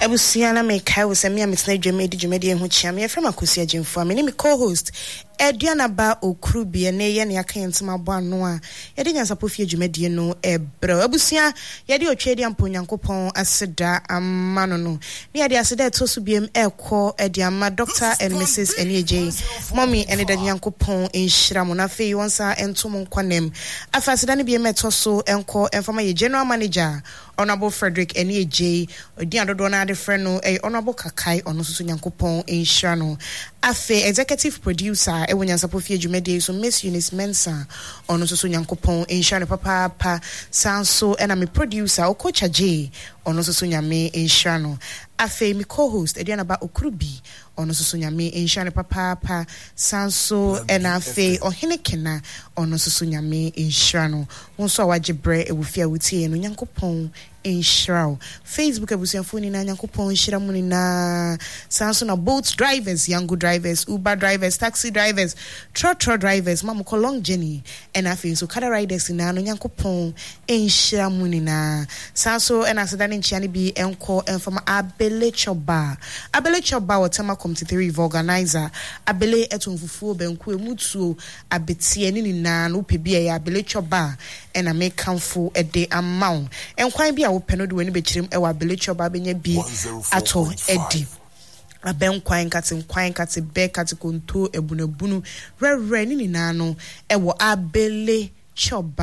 Ebusiana me kai wo semi ametena dwumedi ho chia me from Akosi Agimfo me co-host Ediana ba Okrubie na ye ne aka yentema bo ano a ye de nyansapo fie dwumedi no ebro abusia ye de otwedi ampo Nyankopon aseda amano no ne ye de aseda to so biem ekọ ediama Dr. and Mrs. Enieje mommy ene da Nyankopon enhyira mo na fe wonsa entom nkwanem afa aseda ne biem eto so enko enfama ye general manager Honorable Frederick Enieje odi adodo na de friend no Honorable Kakai ono so Nyankopon enhyira no afe executive producer e wonyansapo fie dwumedi so Miss Eunice Mensa ono so Nyankopon enhyira no papa sanso ena me producer Okocha J ono so nyame enhyira no afe mi co-host Ediana ba Okrubi ono so nyame enhyira no papa sanso ena afe ohene kena ono so nyame enhyira no wonso awagebre ewufia wutie no Nyankopon enhyira Facebook abusiafo ni na Nyankopon enhyira mu ni na sanso na boat drivers Yango drivers Uber drivers taxi drivers trotro drivers mamuko long journey ena afe so car riders na no Nyankopon enhyira mu ni na sanso ena sedane nchiane bi enko enfama Abele Choba watema committee 3 organizer Abele etonfufuo benku emutuo abetie ni na no pebia ya Abele Choba ena mekamfo ede amount enkwan bi a wo peno de wani bechirim e wa Abele Choba benya bi ato edi abenkwan kate be kate konto ebunabunu rere ni na no e wo Abele Choba